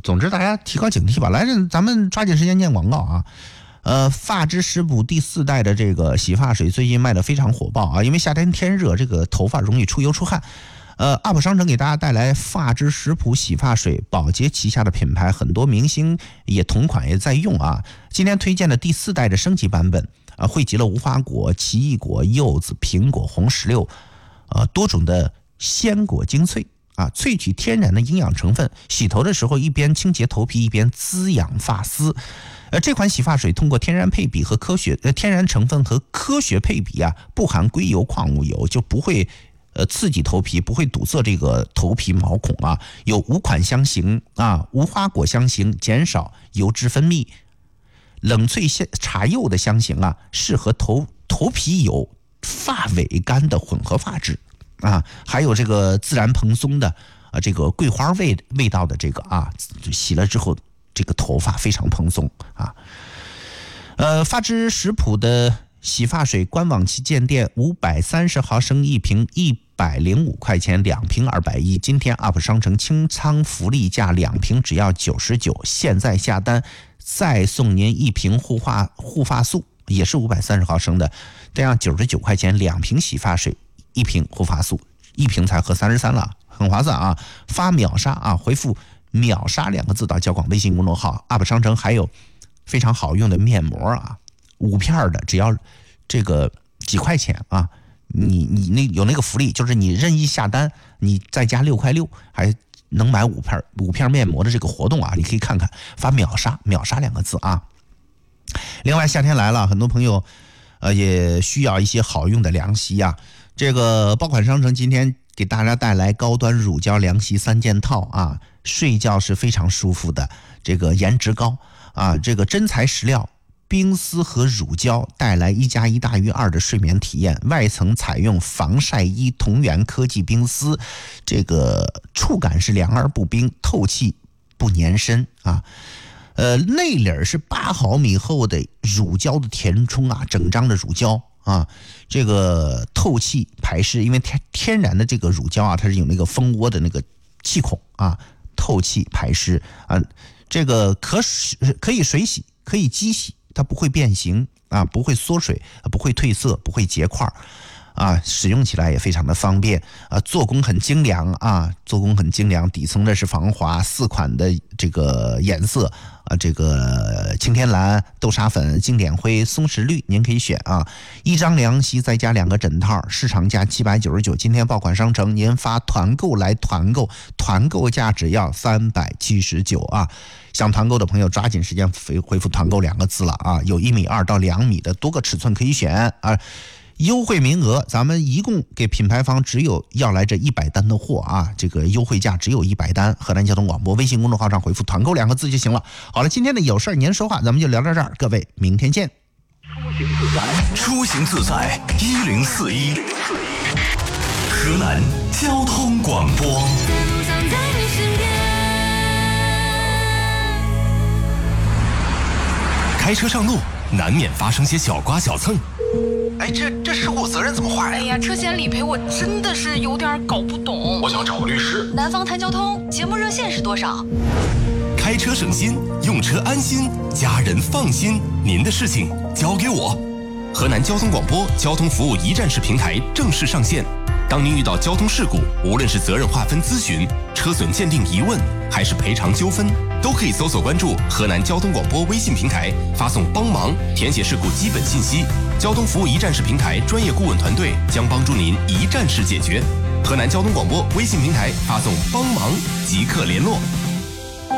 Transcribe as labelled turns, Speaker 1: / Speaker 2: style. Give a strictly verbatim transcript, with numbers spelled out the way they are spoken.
Speaker 1: 总之大家提高警惕吧。来，咱们抓紧时间念广告啊。呃，发之食补第四代的这个洗发水最近卖的非常火爆啊，因为夏天天热，这个头发容易出油出汗。呃 ，U P 商城给大家带来发之食补洗发水，宝洁旗下的品牌，很多明星也同款也在用啊。今天推荐的第四代的升级版本啊，汇集了无花果、奇异果、柚子、苹果、红石榴，呃，多种的鲜果精粹啊，萃取天然的营养成分，洗头的时候一边清洁头皮，一边滋养发丝。呃，这款洗发水通过天然配比和科学呃天然成分和科学配比啊，不含硅油、矿物油，就不会呃刺激头皮，不会堵塞这个头皮毛孔啊。有五款香型啊，无花果香型减少油脂分泌，冷萃茶柚的香型啊，适合头头皮有发尾干的混合发质啊，还有这个自然蓬松的啊，这个桂花味味道的这个啊，洗了之后。这个头发非常蓬松啊，呃，发之食补的洗发水官网旗舰店五百三十毫升一瓶，一百零五块钱，两瓶二百一。今天 U P 商城清仓福利价，两瓶只要九十九，现在下单再送您一瓶护发护发素，也是五百三十毫升的，这样九十九块钱，两瓶洗发水，一瓶护发素，一瓶才合三十三了，很划算啊！发秒杀啊，回复。秒杀两个字到交广微信公众号 U P 商城，还有非常好用的面膜啊，五片的只要这个几块钱啊，你你那有那个福利，就是你任意下单，你再加六块六，还能买五片五片面膜的这个活动啊，你可以看看，发秒杀秒杀两个字啊。另外夏天来了，很多朋友呃也需要一些好用的凉席啊，这个爆款商城今天给大家带来高端乳胶凉席三件套啊。睡觉是非常舒服的，这个颜值高啊，这个真材实料，冰丝和乳胶带来一加一大于二的睡眠体验。外层采用防晒衣同源科技冰丝，这个触感是凉而不冰，透气不粘身啊。呃，内里是八毫米厚的乳胶的填充啊，整张的乳胶啊，这个透气排湿，因为天天然的这个乳胶啊，它是有那个蜂窝的那个气孔啊。透气排湿啊，这个可可以水洗，可以机洗，它不会变形啊，不会缩水，不会褪色，不会结块啊，使用起来也非常的方便啊，做工很精良啊，做工很精良，底层的是防滑，四款的这个颜色啊，这个青天蓝、豆沙粉、经典灰、松石绿，您可以选啊。一张凉席再加两个枕套，市场价七百九十九，今天爆款商城您发团购来团购，团购价只要三百七十九啊。想团购的朋友抓紧时间回回复团购两个字了啊，有一米二到两米的多个尺寸可以选啊。优惠名额，咱们一共给品牌方只有要来这一百单的货啊，这个优惠价只有一百单。河南交通广播微信公众号上回复团购两个字就行了。好了，今天的有事您说话，咱们就聊到这儿，各位明天见。
Speaker 2: 出行自在一零四一，河南交通广播。开车上路难免发生些小刮小蹭。
Speaker 3: 哎，这这事故责任怎么划呀？
Speaker 4: 哎呀，车险理赔我真的是有点搞不懂。
Speaker 3: 我想找个律师。
Speaker 4: 南方谈交通节目热线是多少？
Speaker 2: 开车省心，用车安心，家人放心，您的事情交给我。河南交通广播交通服务一站式平台正式上线。当您遇到交通事故，无论是责任划分咨询、车损鉴定疑问，还是赔偿纠纷，都可以搜索关注河南交通广播微信平台，发送帮忙，填写事故基本信息。交通服务一站式平台专业顾问团队将帮助您一站式解决。河南交通广播微信平台发送帮忙即刻联络。